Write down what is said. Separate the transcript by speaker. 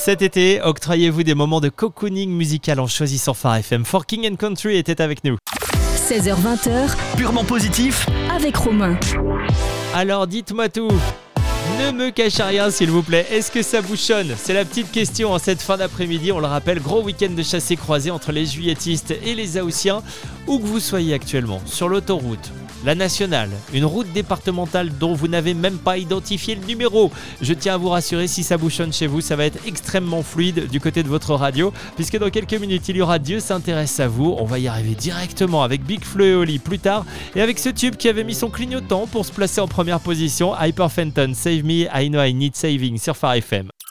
Speaker 1: Cet été, octroyez-vous des moments de cocooning musical en choisissant Phare FM. For King and Country était avec nous.
Speaker 2: 16h-20h,
Speaker 3: Purement positif
Speaker 2: avec Romain.
Speaker 1: Alors dites-moi tout. Ne me cachez rien s'il vous plaît, est-ce que ça bouchonne ? C'est la petite question en cette fin d'après-midi, on le rappelle, gros week-end de chassé-croisé entre les juilletistes et les haussiens, où que vous soyez actuellement, sur l'autoroute, la nationale, une route départementale dont vous n'avez même pas identifié le numéro. Je tiens à vous rassurer, si ça bouchonne chez vous, ça va être extrêmement fluide du côté de votre radio, puisque dans quelques minutes, il y aura Dieu s'intéresse à vous. On va y arriver directement avec Big Flo et Oli plus tard, et avec ce tube qui avait mis son clignotant pour se placer en première position, Hyper Fenton, Save Me, I Know I Need Saving sur Phare FM.